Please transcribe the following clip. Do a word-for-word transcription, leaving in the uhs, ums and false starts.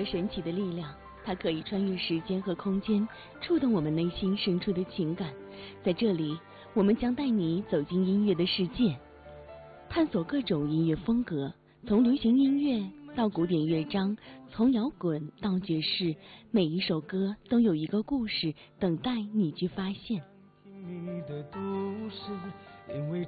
着神奇的力量，它可以穿越时间和空间，触动我们内心深处的情感。在这里，我们将带你走进音乐的世界，探索各种音乐风格，从流行音乐到古典乐章，从摇滚到爵士，每一首歌都有一个故事等待你去发现。 你的都市因为